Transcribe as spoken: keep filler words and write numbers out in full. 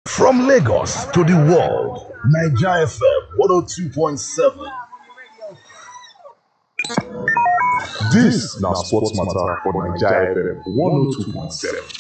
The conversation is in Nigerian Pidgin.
From Lagos to the world, Niger F M one oh two point seven. This na sports matter for Niger F M one oh two point seven.